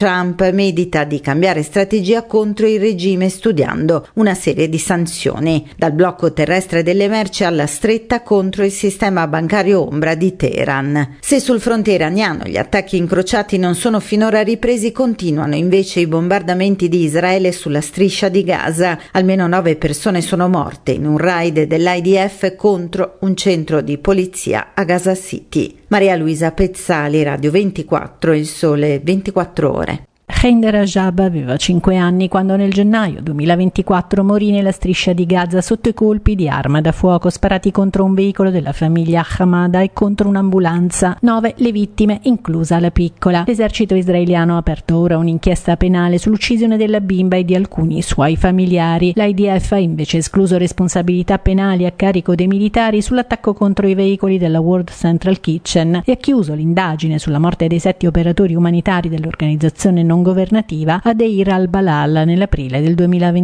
Trump medita di cambiare strategia contro il regime studiando una serie di sanzioni, dal blocco terrestre delle merci alla stretta contro il sistema bancario ombra di Teheran. Se sul fronte iraniano gli attacchi incrociati non sono finora ripresi, continuano invece i bombardamenti di Israele sulla striscia di Gaza. Almeno 9 persone sono morte in un raid dell'IDF contro un centro di polizia a Gaza City. Maria Luisa Pezzali, Radio 24, Il Sole 24 Ore. Khader Rajab aveva 5 anni quando nel gennaio 2024 morì nella striscia di Gaza sotto i colpi di arma da fuoco sparati contro un veicolo della famiglia Hamada e contro un'ambulanza. 9 le vittime, inclusa la piccola. L'esercito israeliano ha aperto ora un'inchiesta penale sull'uccisione della bimba e di alcuni suoi familiari. L'IDF ha invece escluso responsabilità penali a carico dei militari sull'attacco contro i veicoli della World Central Kitchen e ha chiuso l'indagine sulla morte dei 7 operatori umanitari dell'organizzazione non governativa a Deir al-Balal nell'aprile del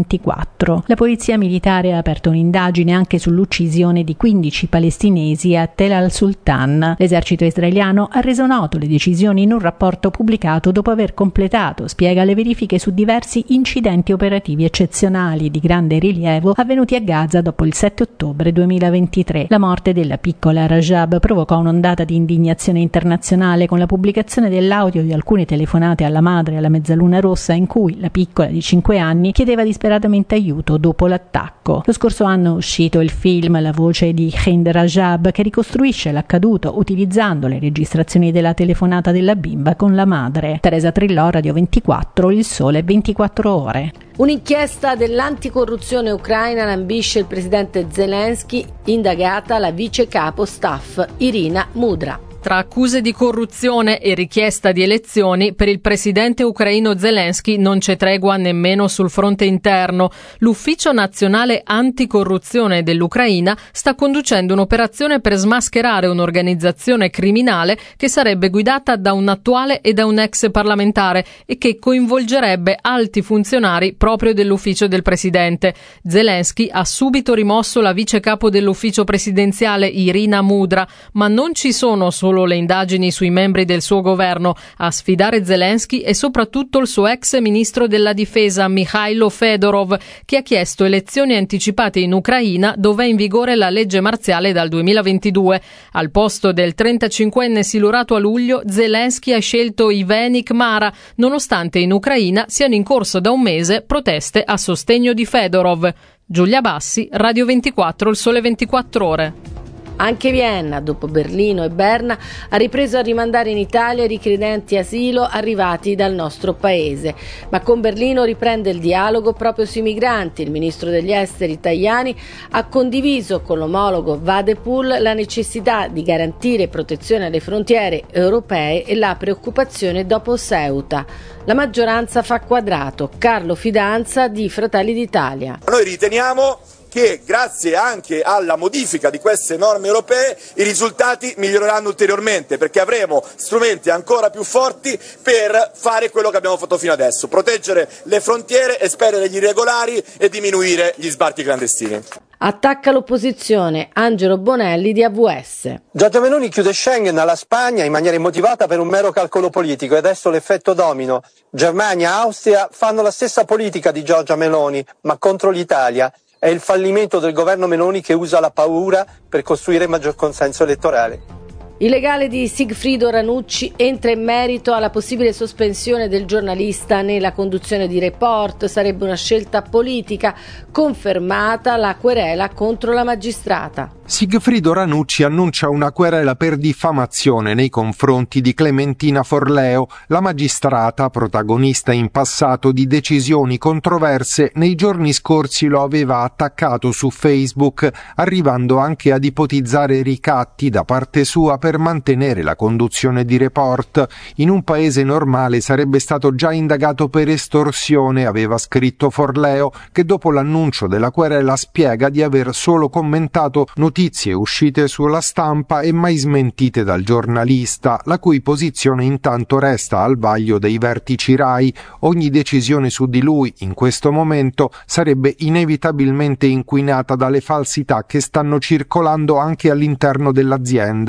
2024. La polizia militare ha aperto un'indagine anche sull'uccisione di 15 palestinesi a Tel al-Sultan. L'esercito israeliano ha reso noto le decisioni in un rapporto pubblicato dopo aver completato, spiega, le verifiche su diversi incidenti operativi eccezionali di grande rilievo avvenuti a Gaza dopo il 7 ottobre 2023. La morte della piccola Rajab provocò un'ondata di indignazione internazionale con la pubblicazione dell'audio di alcune telefonate alla madre e alla Mezzaluna Rossa in cui la piccola di 5 anni chiedeva disperatamente aiuto dopo l'attacco. Lo scorso anno è uscito il film La voce di Khader Rajab che ricostruisce l'accaduto utilizzando le registrazioni della telefonata della bimba con la madre. Teresa Trillò, Radio 24, Il Sole 24 Ore. Un'inchiesta dell'anticorruzione ucraina lambisce il presidente Zelensky, indagata la vice capo staff Irina Mudra. Tra accuse di corruzione e richiesta di elezioni, per il presidente ucraino Zelensky non c'è tregua nemmeno sul fronte interno. L'Ufficio Nazionale Anticorruzione dell'Ucraina sta conducendo un'operazione per smascherare un'organizzazione criminale che sarebbe guidata da un attuale e da un ex parlamentare e che coinvolgerebbe alti funzionari proprio dell'ufficio del presidente. Zelensky ha subito rimosso la vice capo dell'ufficio presidenziale Irina Mudra, ma non ci sono solo le indagini sui membri del suo governo. A sfidare Zelensky è soprattutto il suo ex ministro della difesa Mikhailo Fedorov, che ha chiesto elezioni anticipate in Ucraina dove è in vigore la legge marziale dal 2022. Al posto del 35enne silurato a luglio, Zelensky ha scelto Ivenik Mara, nonostante in Ucraina siano in corso da un mese proteste a sostegno di Fedorov. Giulia Bassi, Radio 24, Il Sole 24 Ore. Anche Vienna, dopo Berlino e Berna, ha ripreso a rimandare in Italia i richiedenti asilo arrivati dal nostro paese. Ma con Berlino riprende il dialogo proprio sui migranti. Il ministro degli esteri Tajani ha condiviso con l'omologo Vadepul la necessità di garantire protezione alle frontiere europee e la preoccupazione dopo Ceuta. La maggioranza fa quadrato. Carlo Fidanza di Fratelli d'Italia. Noi riteniamo che grazie anche alla modifica di queste norme europee i risultati miglioreranno ulteriormente, perché avremo strumenti ancora più forti per fare quello che abbiamo fatto fino adesso: proteggere le frontiere, espellere gli irregolari e diminuire gli sbarchi clandestini. Attacca l'opposizione, Angelo Bonelli di AVS. Giorgia Meloni chiude Schengen alla Spagna in maniera immotivata per un mero calcolo politico e adesso l'effetto domino. Germania e Austria fanno la stessa politica di Giorgia Meloni, ma contro l'Italia. È il fallimento del governo Meloni che usa la paura per costruire maggior consenso elettorale. Il legale di Sigfrido Ranucci entra in merito alla possibile sospensione del giornalista nella conduzione di Report. Sarebbe una scelta politica, confermata la querela contro la magistrata. Sigfrido Ranucci annuncia una querela per diffamazione nei confronti di Clementina Forleo, la magistrata protagonista in passato di decisioni controverse. Nei giorni scorsi lo aveva attaccato su Facebook, arrivando anche ad ipotizzare ricatti da parte sua per mantenere la conduzione di Report. In un paese normale sarebbe stato già indagato per estorsione, aveva scritto Forleo, che dopo l'annuncio della querela spiega di aver solo commentato notizie uscite sulla stampa e mai smentite dal giornalista, la cui posizione intanto resta al vaglio dei vertici RAI. Ogni decisione su di lui in questo momento sarebbe inevitabilmente inquinata dalle falsità che stanno circolando anche all'interno dell'azienda, avverte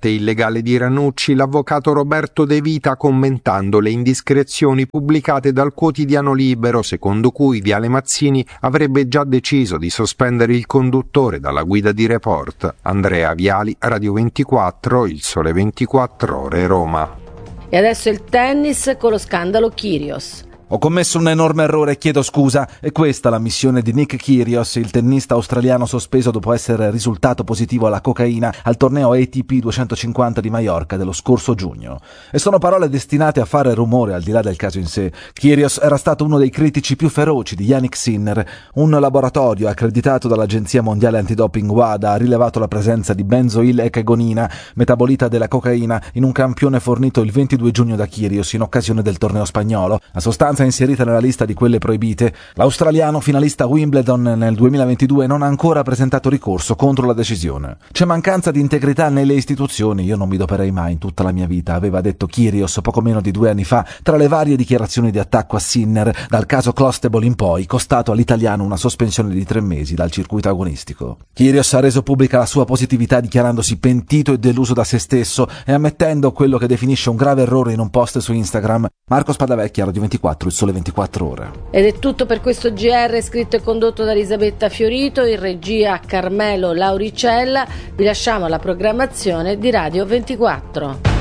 morte illegale di Ranucci, l'avvocato Roberto De Vita, commentando le indiscrezioni pubblicate dal quotidiano Libero, secondo cui Viale Mazzini avrebbe già deciso di sospendere il conduttore dalla guida di Report. Andrea Viali, Radio 24, Il Sole 24 Ore, Roma. E adesso il tennis con lo scandalo Kyrgios. Ho commesso un enorme errore, chiedo scusa. È questa la missione di Nick Kyrgios, il tennista australiano sospeso dopo essere risultato positivo alla cocaina al torneo ATP 250 di Maiorca dello scorso giugno. E sono parole destinate a fare rumore al di là del caso in sé. Kyrgios era stato uno dei critici più feroci di Jannik Sinner. Un laboratorio accreditato dall'Agenzia Mondiale Antidoping WADA ha rilevato la presenza di benzoil-ecagonina, metabolita della cocaina, in un campione fornito il 22 giugno da Kyrgios in occasione del torneo spagnolo. La sostanza inserita nella lista di quelle proibite, l'australiano finalista Wimbledon nel 2022 non ha ancora presentato ricorso contro la decisione. C'è mancanza di integrità nelle istituzioni, io non mi doperei mai in tutta la mia vita, aveva detto Kyrgios poco meno di 2 anni fa, tra le varie dichiarazioni di attacco a Sinner, dal caso Clostebol in poi, costato all'italiano una sospensione di 3 mesi dal circuito agonistico. Kyrgios ha reso pubblica la sua positività dichiarandosi pentito e deluso da se stesso e ammettendo quello che definisce un grave errore in un post su Instagram. Marco Spadavecchia, Radio 24, Il Sole 24 Ore. Ed è tutto per questo GR, scritto e condotto da Elisabetta Fiorito, in regia Carmelo Lauricella. Vi lasciamo alla programmazione di Radio 24.